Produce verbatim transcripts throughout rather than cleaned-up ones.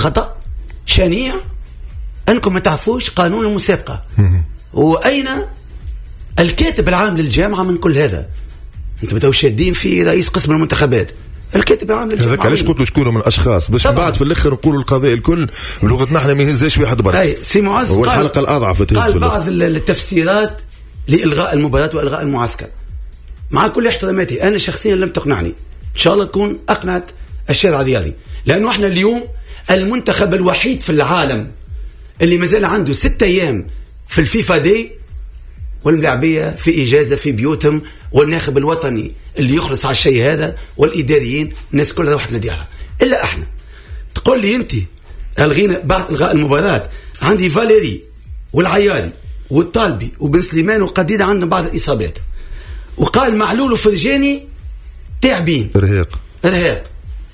خطأ شنيع أنكم ما تعرفوش قانون المسابقة. وأين الكاتب العام للجامعة من كل هذا؟ أنتم تو شادين في رئيس قسم المنتخبات، الكاتب العام للجامعة. هذاك علاش قلت له شكون من الاشخاص باش بعد في الاخر نقولوا القضايا الكل بلغتنا احنا ما يهزاش واحد برك. اي سي معز هو الحلقه الاضعف تهز. قال بعض التفسيرات لالغاء المباراه والغاء المعسكر. مع كل احتراماتي انا شخصيا لم تقنعني، ان شاء الله تكون اقنعت الشارع الرياضي، لانه احنا اليوم المنتخب الوحيد في العالم اللي مازال عنده ستة ايام في الفيفا دي، والملاعبيه في اجازه في بيوتهم، والناخب الوطني اللي يخلص على الشيء هذا، والاداريين الناس كلها روحت لديها، الا احنا. تقول لي انت الغينا بعد الغاء المباراه، عندي فاليري والعياري والطالبي وبن سليمان وقديده عندهم بعض الاصابات، وقال معلول وفرجاني تعبين ارهاق ارهاق.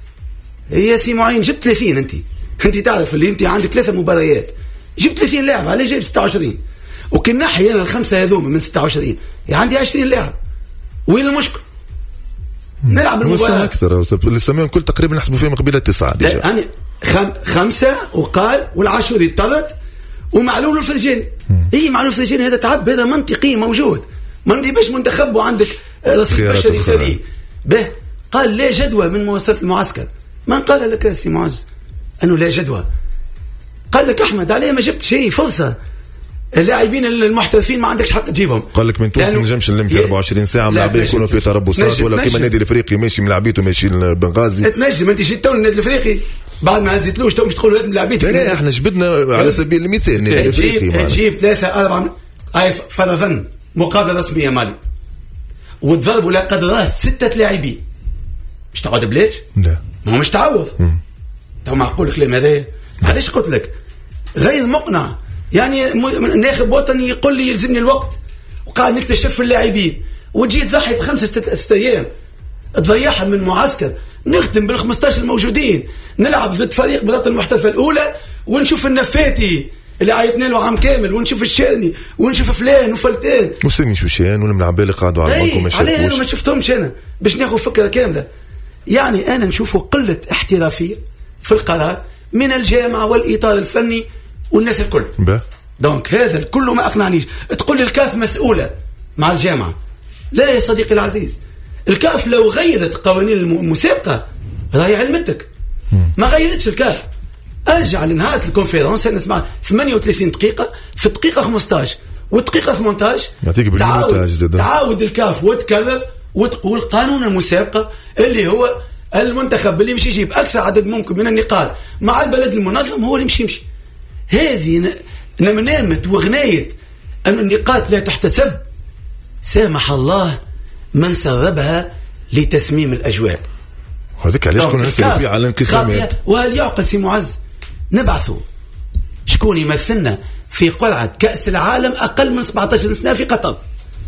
يا سي معين جبت ثلاثين، انت انت تعرف اللي انت عندك ثلاثه مباريات جبت ثلاثين لاعب، عليه جايب ستة وعشرين، وكن نحي انا الخمسه هذوما من ستة وعشرين يعني عندي عشرين لاعب. وين المشكل؟ نلعب المباراه اكثر اللي سميهم كل تقريبا نحسبوا فيهم قبيله تسعه. انا خم... خمسه وقال والعاشوري طلت ومعلول الفرجاني. هي معلول الفرجاني هذا تعب، هذا منطقي موجود، ما نديبش منتخب وعندك رصيد بشري ثري به. قال لا جدوى من مواصله المعسكر. من قال لك يا سي معز انه لا جدوى؟ قال لك احمد عليه ما جبت شيء فرصه، اللاعبين المحترفين ما عندكش حق تجيبهم. قال لك من تونس ما نجمش نلم في أربعة وعشرين ساعه ملاعبيه يكونوا في تربصات، ولا كيما النادي الافريقي ماشي ملاعبيته ماشي بنغازي. تنجم انت جيت تو النادي الافريقي بعد ما هزيتلوش تو مش تقولوا لازم لاعبيتك. لا احنا جبدنا على سبيل المثال النادي الافريقي تجيب ثلاثه اربعه اي فرضا مقابله رسميه مالي وتضربوا لا قدر الله سته لاعبين، مش تقعد بلاش؟ لا ما هو مش تعوض. تو معقول الكلام هذا؟ علاش قلت لك غير مقنع؟ يعني ناخب وطني يقول لي يلزمني الوقت وقاعد نكتشف في اللاعبين، وتجي تضحي بخمسة ست أيام تضيعها من معسكر نخدم بال خمسطاش الموجودين، نلعب ضد فريق بلاد المحترفة الأولى ونشوف النفاتي اللي عيطنا له عام كامل، ونشوف الشاني ونشوف فلان وفلتان وسامي شوشان والملعبيه اللي قاعدوا على البنك وما شافوش. عليه ما شفتهمش انا باش ناخذ فكره كامله. يعني انا نشوفه قله احترافيه في القرار من الجامعه والاطار الفني والناس الكل. دونك هذا الكل ما اقنعنيش. تقول لي الكاف مسؤوله مع الجامعه، لا يا صديقي العزيز، الكاف لو غيرت قوانين المسابقه راهي علمتك، ما غيرتش الكاف. ارجع لنهايه الكونفيرنس انا نسمع ثمانية وثلاثين دقيقه، في الدقيقه خمسطاش والدقيقه ثمانية عشر تعاود, تعاود الكاف وتكرر وتقول قانون المسابقه اللي هو المنتخب اللي مش يجيب اكثر عدد ممكن من النقاط مع البلد المنظم هو اللي مش يمشي. هذه نمنامت وغنايه ان النقاط لا تحتسب، سامح الله من سربها لتسميم الاجواء. هذاك علاش كنا نسال فيه على الانقسامات. وهل يعقل سي معز نبعثوا شكون يمثلنا في قرعه كاس العالم اقل من سبعة عشر سنه في قطر،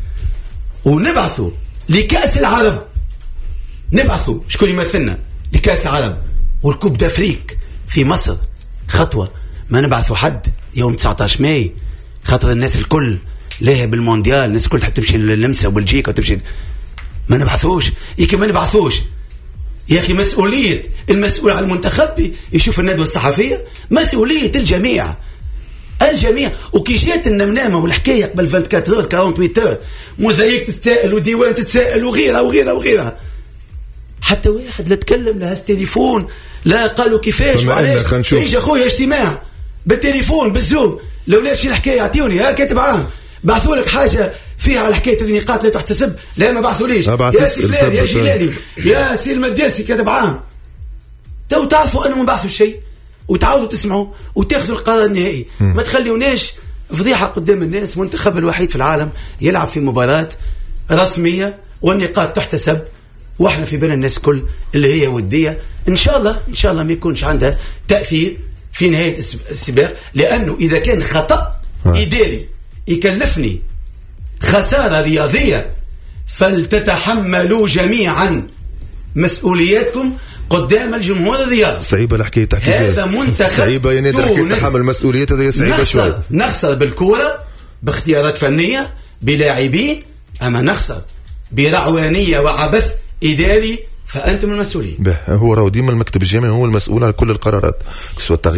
ونبعثوا لكاس العرب، نبعثوا شكون يمثلنا لكاس العرب والكوب دافريك في مصر خطوه، ما نبعثوا حد يوم تسعة عشر ماي خاطر الناس الكل ليه بالمونديال، الناس الكل تحب تمشي للنمسا وبلجيكا وتمشي، ما نبعثوش يمكن ما نبعثوش يا أخي. مسؤولية المسؤول عن المنتخب يشوف الندوة الصحفية، مسؤولية الجميع الجميع. وكي جات النمنامة والحكاية قبل أربعة وعشرين أربعة وثمانين موزايك تتسائل وديوان تتسائل وغيرها وغيرها وغيرها، حتى واحد لا تكلم لا هز تليفون لا قالوا كيفاش وعلاش. يجي أخويا اجتماع بالتليفون بالزوم، لو لا شي الحكاية يعطيوني ها كاتب عام بعثوا لك حاجة فيها على حكاية النقاط لا تحتسب، لا ما بعثوا ليش يا سي فلان يا جلالي يا سي المدرسي كاتب عام. تو تعرفوا أنه ما بعثوا شيء وتعاودوا تسمعوا وتاخذوا القرار النهائي. ما تخليوناش فضيحة قدام الناس. منتخب الوحيد في العالم يلعب في مباراة رسمية والنقاط تحتسب، واحنا في بين الناس كل اللي هي ودية. إن شاء الله إن شاء الله ما يكونش عندها تأثير في نهاية السباق، لأنه إذا كان خطأ إداري يكلفني خسارة رياضية فلتتحملوا جميعا مسؤولياتكم قدام الجمهور الرياضي. صعيبة الحكاية تحكي هذا منتخب صعيبة يا نادر حكاية تحمل مسؤوليات هذه صعيبة شوي. نخسر بالكورة باختيارات فنية بلاعبين، أما نخسر برعوانية وعبث إداري فانتم المسؤولين. هو راهو ديما المكتب الجامعي هو المسؤول على كل القرارات، سواء